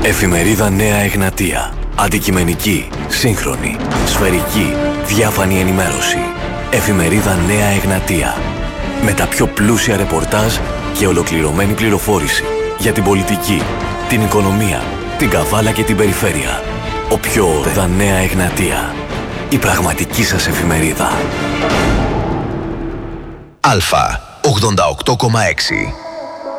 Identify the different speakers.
Speaker 1: Εφημερίδα Νέα Εγνατία. Αντικειμενική, σύγχρονη, σφαιρική, διάφανη ενημέρωση. Εφημερίδα Νέα Εγνατία. Με τα πιο πλούσια ρεπορτάζ και ολοκληρωμένη πληροφόρηση για την πολιτική, την οικονομία, την Καβάλα και την περιφέρεια. Ο πιο Νέα Εγνατία. Η πραγματική σας εφημερίδα.
Speaker 2: Αλφα 88,6